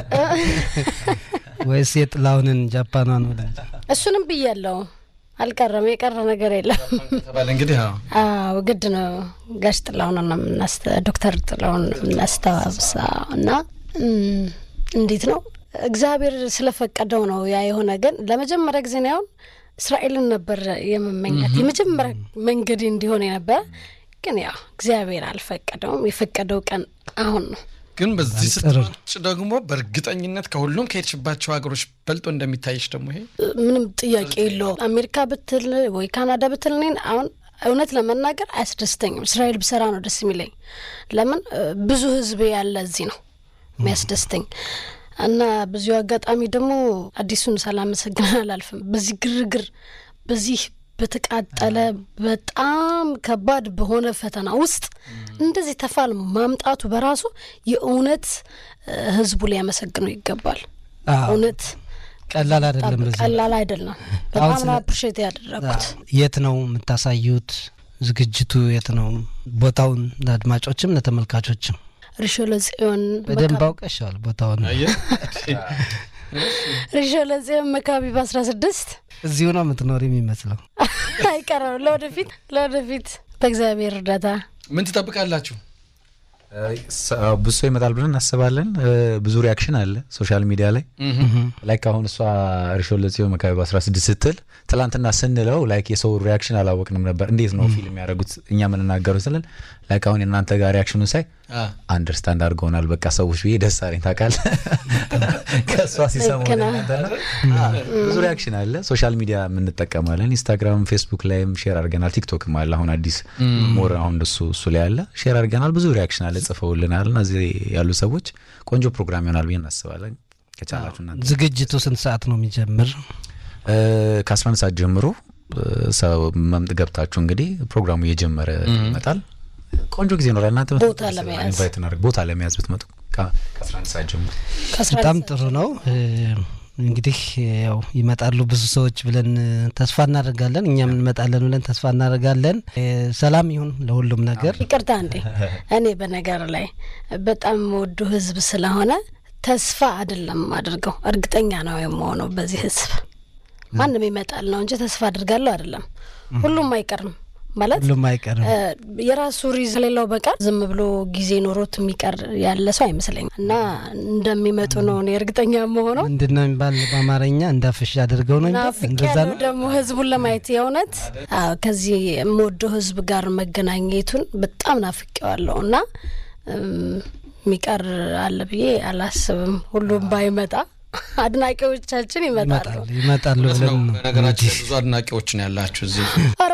ወይስ የጥላውንን ጃፓናን ወደ እሱንም ብያለሁ አልቀረም የቀረ ነገር የለም ተባለ እንግዲህ አዎ ግድ ነው ጋሽ ጥላውንና ዶክተር ጥላውን እናስተዋውሳና እንዴት ነው እግዚአብሔር ስለፈቀደው ነው ያ የሆነ ግን ለመጀመሪያ ጊዜ ነው እስራኤልን ነበር የመመኘት የመጀመሪያ መንገድ እንዲሆን ነበር ግን ያ እግዚአብሔር አልፈቀደውም የፈቀደው ቀን አሁን ነው ግን በዚህ ስትጭ ደግሞ በርግጠኝነት ከሁሉም ከሄድሽባቸው ሀገሮች በልጦ እንደሚታይሽ ደግሞ ይሄ ምንም ጥያቄ የለውም አሜሪካ ብትል ወይ ካናዳ ብትል ነኝ አሁን እውነት ለመናገር አያስደስተኝም እስራኤል ብሰራ ነው ደስ የሚለኝ ለምን ብዙ ህዝብ ያለ እዚህ ነው የሚያስደስተኝ እና ብዙ አጋጣሚ ደግሞ አዲሱን ሰላም መሰግናል አልፈም በዚህ ግርግር በዚህ በተቃጠለ በጣም ከባድ በሆነ ፈተና ውስጥ እንደዚህ ተፋል ማምጣቱ በራሱ የእውነት ህዝቡ ሊያመሰግነው ይገባል እውነት ቀላል አይደለም ቀላል አይደለም በጣም አፕሪሺየት ያደረኩት የት ነው የምታሳዩት ዝግጅቱ የት ነው ቦታውን ለአድማጮችም ለተመልካቾችም ሪሾለጽዮን በደንብ አውቀሻል ቦታውን ሪሾለጽዮን መካቢ በ16 እዚሁ ነው የምትኖር የሚመስለው አይቀርም ለወደፊት በእግዚአብሔር እርዳታ ምን ትጠብቃላችሁ ብዙ ይመጣል ብለን እናስባለን ብዙ ሪአክሽን አለ ሶሻል ሚዲያ ላይ ላይክ አሁን እሷ ሪሾለጽዮን መካቢ በ16 ስትል ትላንትና ስንለው ላይክ የሰው ሪአክሽን አላወቅንም ነበር እንዴት ነው ፊልም ያደርጉት እኛ ምን እናገረው ስለን ላይክ አሁን እናንተ ጋር ሪአክሽኑን ሳይ አንደርስታንድ አድርገውናል በቃ ሰዎች ብዬ ደስ አለኝ ታውቃለህ ከሷ ሲሰሙ ብዙ ሪአክሽን አለ ሶሻል ሚዲያ ምን እንጠቀማለን ኢንስታግራም ፌስቡክ ላይም ሼር አድርገናል ቲክቶክም አለ አሁን አዲስ ሞር አሁን እሱ ላይ አለ ሼር አድርገናል ብዙ ሪአክሽን አለ ጽፈውልናልና እዚህ ያሉ ሰዎች ቆንጆ ፕሮግራም ይሆናል ብዬ እናስባለን ከቻላችሁ እናንተ ዝግጅቱ ስንት ሰዓት ነው የሚጀምር ከ11 ሰዓት ጀምሮ ሰው መምጥ ገብታችሁ እንግዲህ ፕሮግራሙ እየጀመረ ይመጣል ቆንጆ ጊዜ ነው ለእናንተ ቦታ ለመያዝ ብትመጡ ከ11 ሰዓት ጀምሮ በጣም ጥሩ ነው እንግዲህ ያው ይመጣሉ ብዙ ሰዎች ብለን ተስፋ እናደርጋለን እኛም እንመጣለን ብለን ተስፋ እናደርጋለን ሰላም ይሁን ለሁሉም ነገር ይቅርታ እንዴ እኔ በነገር ላይ በጣም ወዱ ህዝብ ስለሆነ ተስፋ አይደለም አድርገው እርግጠኛ ነው የምሆነው በዚህ ህዝብ ማንንም ይመጣል ነው እንጂ ተስፋ አድርጋለሁ አይደለም ሁሉም አይቀርም ማለት ሁሉም አይቀርም የራሱ ሪዝን ሌላው በቃ ዝም ብሎ ጊዜ ኖሮት የሚቀር ያለ ሰው አይመስለኝም እና እንደሚመጡ ነው እኔ እርግጠኛ መሆነው እንደና የሚባል በአማርኛ እንዳፍሽ አድርገው ነው እንደዛ ነው ደግሞ ህዝቡን ለማየት የሆነት ከዚህ ሞዶ ህዝብ ጋር መገናኘቱን በጣም ናፍቄዋለሁና ሚቀር አለ ብዬ አላስብም ሁሉም ባይመጣ አድናቂዎቻችን ይመጣሉ ብለን ነገራችን ብዙ አድናቂዎች ነው ያላችሁ እዚህ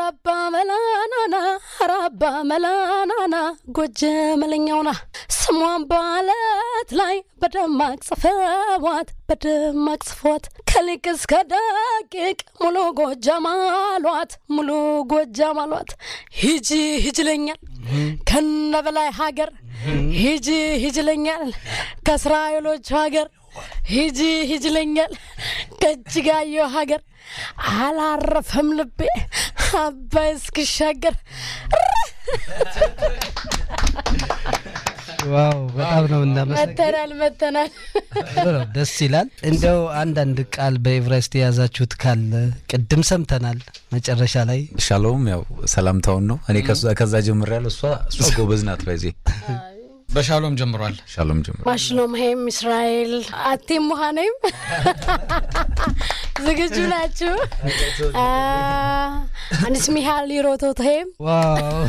አራባ መላናና ጎጀመለኛውና ስሟን ባለት ላይ በደማቅ ጽፈዋት ከሊቅ እስከ ደቂቅ ሙሉ ጎጃም አሏት ሂጂ ይለኛል ከነበላይ ሀገር ሂጂ ይለኛል ከእስራኤሎች ሀገር ሂጂ ይለኛል ከጅጋዮ ሀገር አላረፈም ልቤ አባይ እስክሻገር ዋው በጣም ነው መተናል ደስ ይላል እንደው አንድ ቃል በኤቨሬስት ያዛችሁት ካለ ቅድም ሰምተናል መጨረሻ ላይ ሻሎም ያው ሰላምታውን ነው እኔ ከዛ ጀምራለሁ እሷ ጎበዝ ናት በዚህ በሻሎም ጀምሯል ማሽሎም ሄም እስራኤል አቲም ሙሃኔም ዝግጁ ናችሁ አንስ ሚሃል ይሮቶቴም ዋው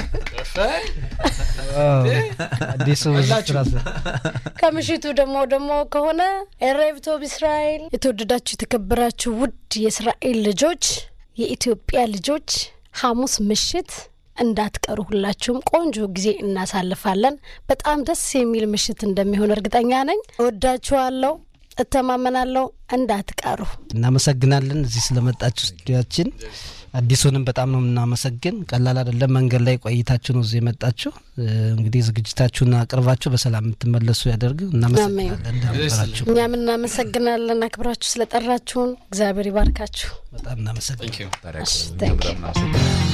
አዲሱ ወስራስ ከምሽቱ ደግሞ ከሆነ ኤሬቭቶ እስራኤል የተወደዳችሁ ተከብራችሁ ውድ የእስራኤል ልጆች የኢትዮጵያ ልጆች ሐሙስ ምሽት እንዳትቀሩ ሁላችሁም ቆንጆ ጊዜ እናሳልፋለን በጣም ደስ የሚል ምሽት እንደሚሆን እርግጠኛ ነኝ ወዳችኋለሁ እተማመናለሁ እንዳትቀሩ እናመሰግናለን እዚህ ስለመጣችሁ ስቱዲዮአችን አዲሱንም በጣም ነው እናመሰግን ቀላል አይደለም መንገድ ላይ ቆይታችሁ ነው እዚህ የመጣችሁ እንግዲህ ዝግጅታችሁን አቅርባችሁ በሰላም ተመለሱ ያደርግ እናመሰግናለን እኛም እናመሰግናለን አክብራችሁ ስለጠራችሁን እግዚአብሔር ይባርካችሁ በጣም እናመሰግናለን